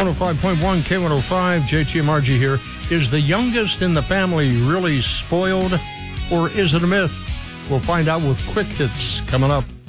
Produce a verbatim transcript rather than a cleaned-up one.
one oh five point one, K one oh five, J T M R G here. Is the youngest in the family really spoiled, or is it a myth? We'll find out with Quick Hits coming up.